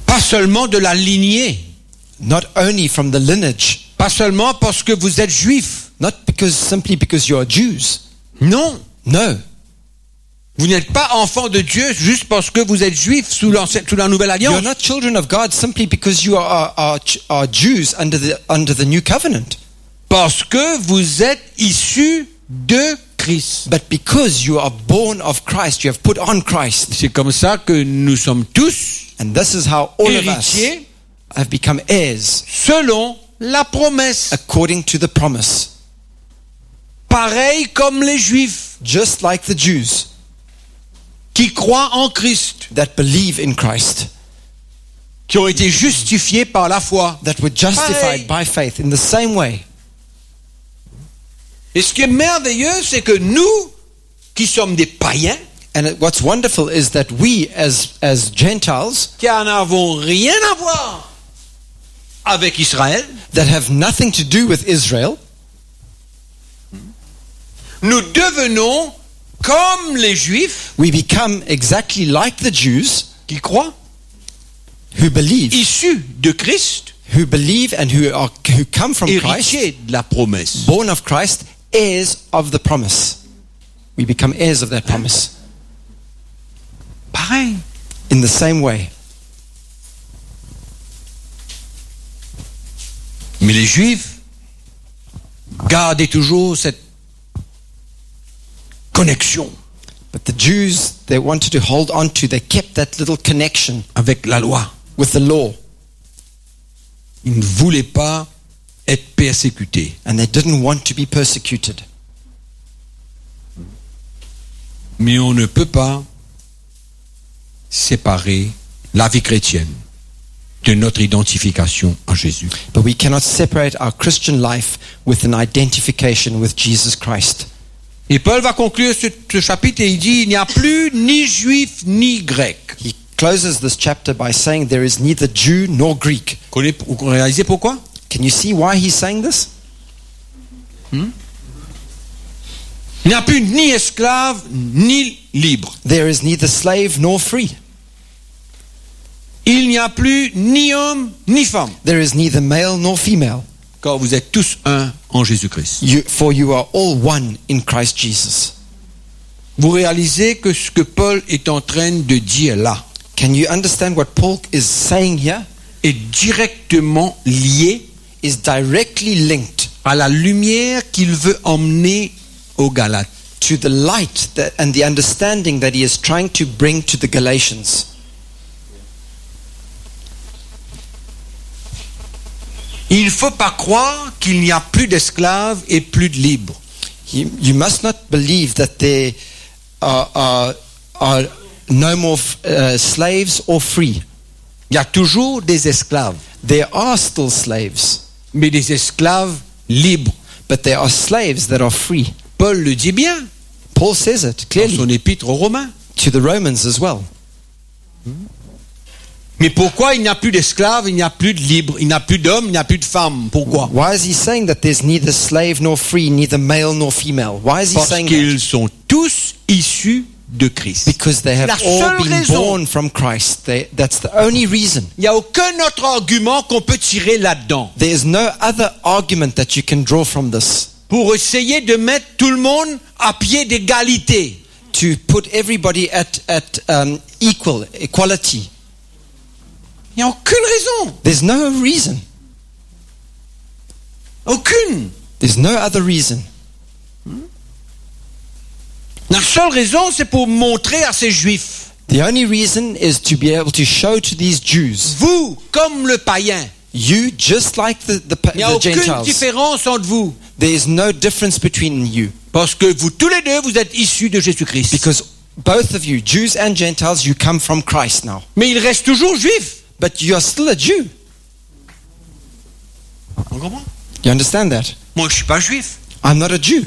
Pas seulement de la lignée. Not only from the lineage. Pas seulement parce que vous êtes juifs. Not simply because you are Jews. Non. No. Vous n'êtes pas enfants de Dieu juste parce que vous êtes juifs sous la nouvelle You're alliance. not children of God simply because you are Jews under the new covenant. Parce que vous êtes issus de Christ. But because you are born of Christ, you have put on Christ. C'est comme ça que nous sommes tous And this is how all of us héritiers have become heirs selon la promesse. according to the promise. Pareil comme les juifs Just like the Jews qui croient en Christ, that believe in Christ, qui ont été justifiés par la foi. that were justified by faith in the same way. Et ce qui est merveilleux, c'est que nous, qui sommes des païens, And what's wonderful is that we as Gentiles qui n'avons rien à voir avec Israël, that have nothing to do with Israel, nous devenons comme les juifs we become exactly like the Jews qui croient, who believe issus de Christ, and who come from Christ, héritiers de la promesse. born of Christ, heirs of the promise. We become heirs of that promise. Pareil. In the same way. Mais les juifs gardaient toujours cette connexion But the Jews, they wanted to hold on to, they kept that little connection avec la loi. with the law. Ils ne voulaient pas être persécutés. And they didn't want to be persecuted. Mais on ne peut pas séparer la vie chrétienne de notre identification en Jésus. But we cannot separate our Christian life with an identification with Jesus Christ. Et Paul va conclure ce chapitre et il dit, il n'y a plus ni juif ni grec. He closes this chapter by saying there is neither Jew nor Greek. Vous réalisez pourquoi? Can you see why he's saying this? Il n'y a plus ni esclave ni libre. There is neither slave nor free. Il n'y a plus ni homme ni femme. There is neither male nor female. Car vous êtes tous un en Jésus-Christ. For you are all one in Christ Jesus. Vous réalisez que ce que Paul est en train de dire là Can you understand what Paul is saying here? est directement lié Is directly linked à la lumière qu'il veut emmener aux Galates. to the light and the understanding that he is trying to bring to the Galatians. Il ne faut pas croire qu'il n'y a plus d'esclaves et plus de libres. You must not believe that there are no more slaves or free. Il y a toujours des esclaves, There are still slaves, mais des esclaves libres. but there are slaves that are free. Paul le dit bien Paul says it dans son clearly épître aux Romains. to the Romans as well. Mais pourquoi il n'y a plus d'esclaves, il n'y a plus de libres, il n'y a plus d'hommes, il n'y a plus de femmes? Pourquoi? Why is he saying that there's neither slave nor free, neither male nor female? Why is he Parce saying that? qu'ils sont tous issus de Christ. Because they have La all seule been raison. born from Christ. That's the only reason. Il n'y a aucun autre argument qu'on peut tirer là-dedans There is no other argument that you can draw from this pour essayer de mettre tout le monde à pied d'égalité. to put everybody at equality. Il n'y a aucune raison. There's no reason. Aucune. There's no other reason. La seule raison, c'est pour montrer à ces juifs. The only reason is to be able to show to these Jews, Vous, comme le païen, you just like the il n'y a aucune Gentiles. différence entre vous. There is no difference between you. Parce que vous, tous les deux, vous êtes issus de Jésus-Christ. Because both of you, Jews and Gentiles, you come from Christ now. Mais il reste toujours juif. But you are still a Jew. On comprend? You understand that? Moi, je ne suis pas juif. I'm not a Jew.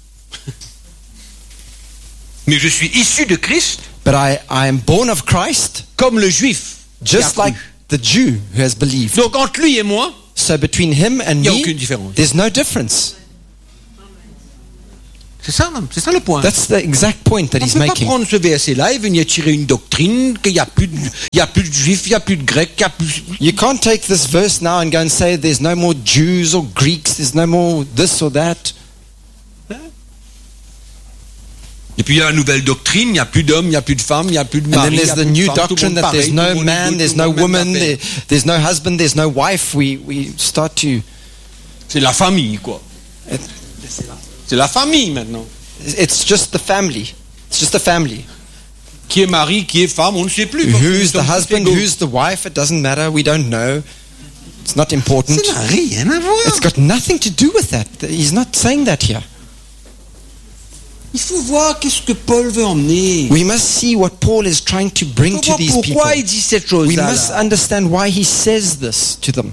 Mais je suis issu de Christ But I am born of Christ, comme le juif. just qui a like cru. the Jew who has believed. Donc, entre lui et moi, So between him and il n'y a me, aucune différence. there's no difference. C'est ça le point. That's the exact point that On ne he's peut pas making. prendre ce verset-là et venir tirer une doctrine qu'il n'y a plus de juifs, il n'y a plus de grecs, il n'y a plus... You can't take this verse now and go and say there's no more Jews or Greeks, there's no more this or that. Et puis il y a la nouvelle doctrine, il n'y a plus d'hommes, il n'y a plus de femmes, il n'y a plus de And mari, then il n'y there's a the plus de new femmes, tout le doctrine monde that there's pareil, tout no le monde man, égaux, there's tout le no monde même woman, affaire. there's no husband, there's no wife. We start to... C'est la famille, quoi. C'est la famille maintenant. It's just the family. It's just a family. Qui est mari, qui est femme, on ne sait plus. parce que nous Who's the sommes tous husband, égaux. who's the wife, it doesn't matter, we don't know. It's not important. Ça n'a rien à voir. It's got nothing to do with that. He's not saying that here. Il faut voir qu'est-ce que Paul veut emmener. We must see what Paul is trying to Il bring faut to voir these people. pourquoi il dit cette We chose-là. must understand why he says this to them.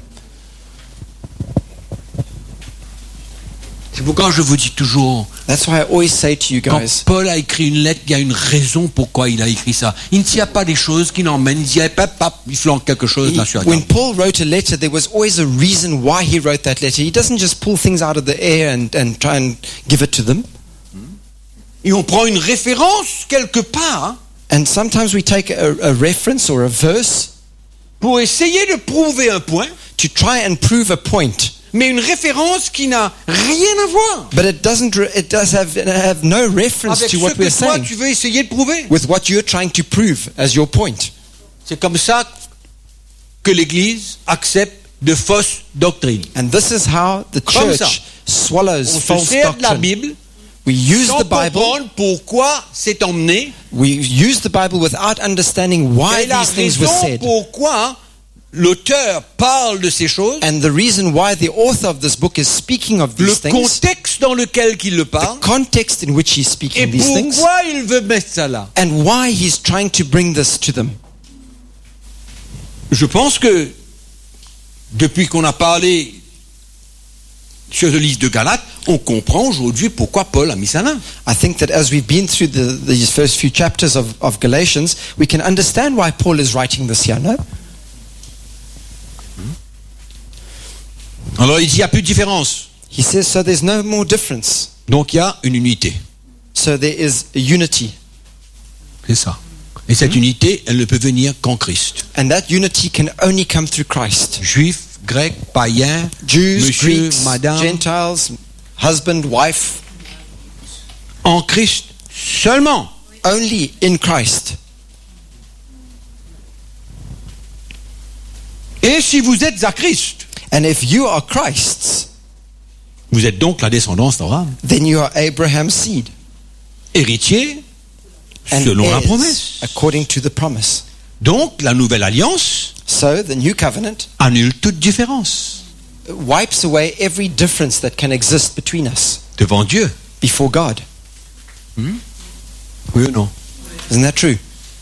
C'est pourquoi je vous dis toujours, That's why I always say to you quand guys, Paul a écrit une lettre, il y a une raison pourquoi il a écrit ça. Il ne tient pas des choses qui l'emmènent, il dit, il flanque quelque chose là sur la when table. Paul wrote a letter, there was always a reason why he wrote that letter. He doesn't just pull things out of the air and try and give it to them. Et on prend une référence quelque part hein, And sometimes we take a reference or a verse pour essayer de prouver un point, to try and prove a point. mais une référence qui n'a rien à voir But it does have no reference avec to ce what we're que toi saying tu veux essayer de prouver. with what you're trying to prove as your point. C'est comme ça que l'Église accepte de fausses doctrines. And this is how the Comme ça. church swallows On se false sert de la doctrine. Bible We use sans the Bible. comprendre pourquoi c'est emmené. We use the Bible without understanding why Et la these things were raison said. pourquoi l'auteur parle de ces choses, And the reason why the author of this book is speaking of le these things, contexte dans lequel il le the parle, context in which he's et speaking these things, pourquoi il veut mettre ça là. and why he's trying to bring this to them. Je pense que depuis qu'on a parlé sur le livre de Galates, on comprend aujourd'hui pourquoi Paul a mis ça là. I think that as we've been through these first few chapters of Galatians, we can understand why Paul is writing this here, no? Alors il dit il n'y a plus de différence. He says, so there's no more difference. Donc il y a une unité. So there is a unity. C'est ça. Et cette unité, elle ne peut venir qu'en Christ. And that unity can only come through Christ. Juifs, grecs, païens, Jews, monsieur, Greeks, madame, Gentiles, husband, wife, en Christ seulement. only in Christ. Et si vous êtes à Christ, And if you are Christ's, vous êtes donc la descendance d'Abraham, then you are Abraham's seed héritier and selon la heirs promesse. according to the promise. Donc la nouvelle alliance So the new covenant annule toute différence wipes away every difference that can exist between us devant Dieu. before God. Oui ou non? Isn't that true?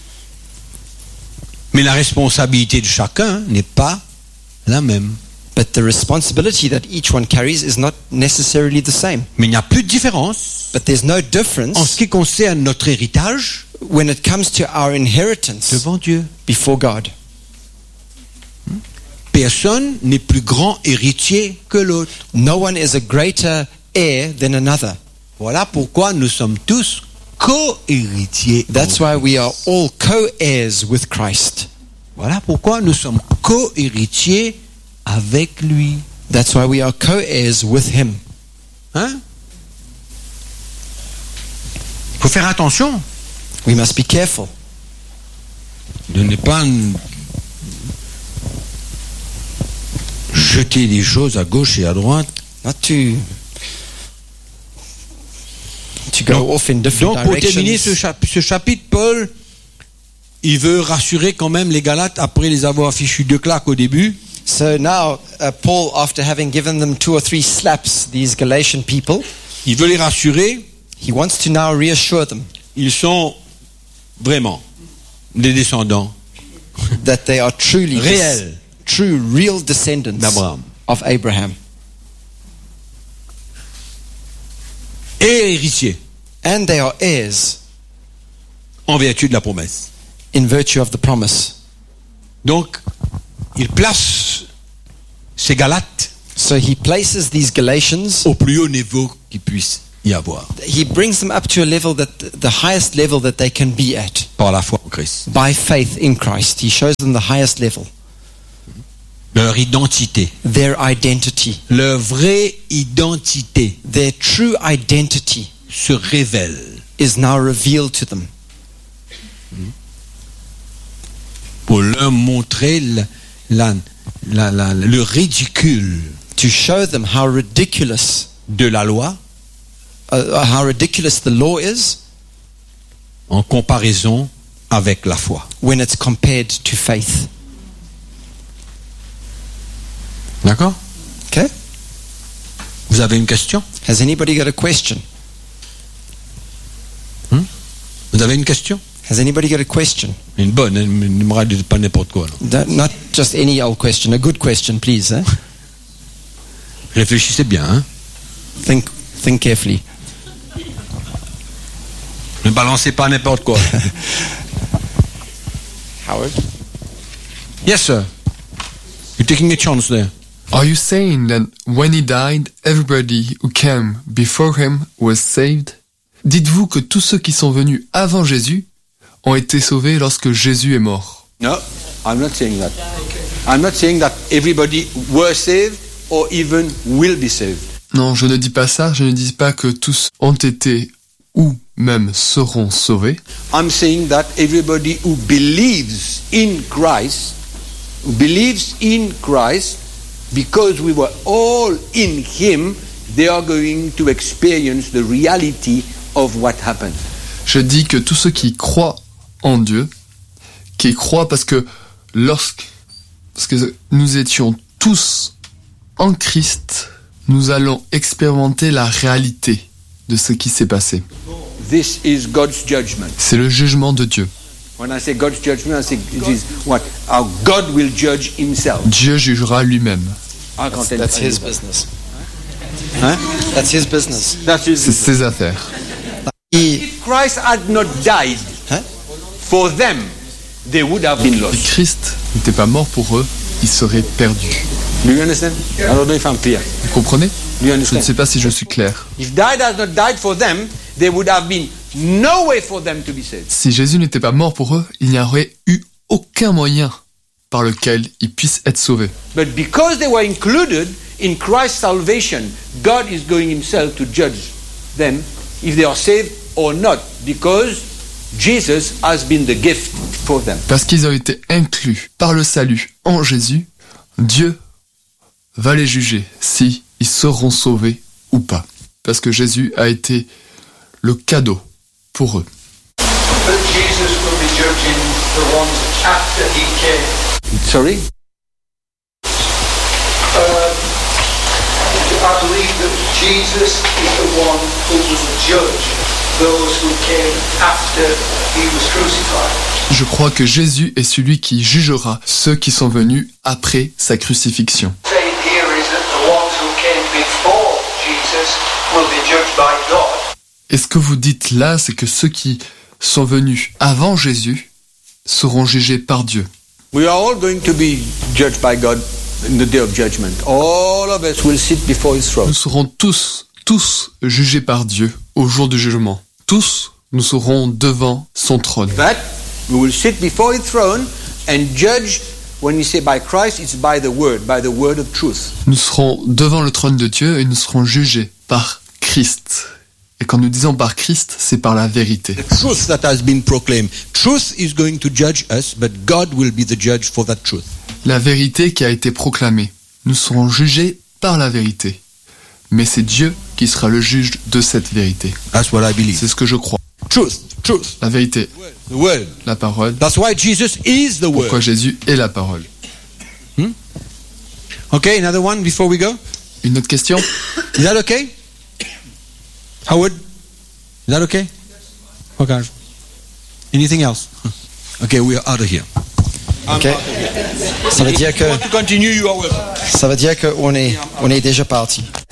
Mais la responsabilité de chacun n'est pas la même. But the responsibility that each one carries is not necessarily the same. Mais il n'y a plus de différence But there's no en ce difference qui concerne notre héritage when it comes to our inheritance devant Dieu. before God. Personne n'est plus grand héritier que l'autre. No one is a greater heir than another. Voilà pourquoi nous sommes tous co-héritiers. That's why we are all co-heirs with Christ. Voilà pourquoi nous sommes co-héritiers avec lui. That's why we are co-heirs with Him. Hein? Faut faire attention We must be careful de ne pas jeter des choses à gauche et à droite. not to go off in different Donc pour terminer directions. ce chapitre, Paul, il veut rassurer quand même les Galates après les avoir fichus deux claques au début. So now, Paul, after having given them 2 or 3 slaps, these Galatian people, Il veut les rassurer. he wants to now reassure them Ils sont vraiment des descendants that they are truly réels real descendants d'Abraham of Abraham et héritiers and they are heirs en vertu de la promesse. in virtue of the promise. Donc, il place ces Galates So he places these Galatians au plus haut niveau qu'il puisse y avoir. He brings them up to a level that the highest level that they can be at. Par la foi en Christ. By faith in Christ. He shows them the highest level. Leur identité. Their identity. Leur vraie identité Their true identity se révèle. is now revealed to them. Pour leur montrer le ridicule To show them how ridiculous de la loi the law is en comparaison avec la foi. when it's compared to faith. D'accord? Okay? Vous avez une question? Has anybody got a question? Vous avez une question? Has anybody got a question? Une bonne, ne me dites pas n'importe quoi. Non. Not just any old question, a good question, please. Eh? Réfléchissez bien. Hein? Think carefully. Ne balancez pas n'importe quoi. Howard? Yes, sir. You're taking a chance there. Are you saying that when he died, everybody who came before him was saved? Dites-vous que tous ceux qui sont venus avant Jésus ont été sauvés lorsque Jésus est mort? No, I'm not saying that. I'm not saying that everybody were saved or even will be saved. Non, je ne dis pas ça, je ne dis pas que tous ont été ou même seront sauvés. I'm saying that everybody who believes in Christ, because we were all in Him, they are going to experience the reality of what happened. Je dis que tous ceux qui croient en Dieu, qui croient parce que nous étions tous en Christ, nous allons expérimenter la réalité de ce qui s'est passé. This is God's judgment. C'est le jugement de Dieu. When I say God's judgment, I say it is what? How God will judge Himself. Dieu jugera lui-même. That's his business. Hein? That's his business. That's his C'est ses affaires. If Christ had not died Huh? for them, they would have been Si lost. Christ n'était pas mort pour eux, ils seraient perdus. Do you understand? I don't know if I'm clear. Vous comprenez? Do you Je ne understand? sais pas si je suis clair. If God has not died for them, there would have been no way for them to be saved. Si Jésus n'était pas mort pour eux, il n'y aurait eu aucun moyen par lequel ils puissent être sauvés. But because they were included in Christ's salvation, God is going Himself to judge them if they are saved or not, because Jesus has been the gift for them. Parce qu'ils ont été inclus par le salut en Jésus, Dieu va les juger si ils seront sauvés ou pas. Parce que Jésus a été le cadeau pour eux. But Jesus will be judging the ones after he came. Sorry? I believe that Jesus is the one who will judge those who came after he was crucified. Je crois que Jésus est celui qui jugera ceux qui sont venus après sa crucifixion. Saying here is that the ones who came before Jesus will be judged by God. Et ce que vous dites là, c'est que ceux qui sont venus avant Jésus seront jugés par Dieu. We are all going to be judged by God in the day of judgment. All of us will sit before His throne. Nous serons tous jugés par Dieu au jour du jugement. Tous, nous serons devant son trône. But we will sit before His throne and judge. When we say by Christ, it's by the word of truth. Nous serons devant le trône de Dieu et nous serons jugés par Christ. Et quand nous disons par Christ, c'est par la vérité. The truth that has been proclaimed. Truth is going to judge us, but God will be the judge for that truth. La vérité qui a été proclamée. Nous serons jugés par la vérité. Mais c'est Dieu qui sera le juge de cette vérité. That's what I believe. C'est ce que je crois. Truth. La vérité, The word. la parole. That's why Jesus is the word. Pourquoi Jésus est la parole. Okay, another one before we go. Une autre question? Is that okay? Howard? Is that okay? Okay. Anything else? Okay, we are out of here. Ok. Ça veut dire If you want to continue, you are welcome. qu'on est déjà parti.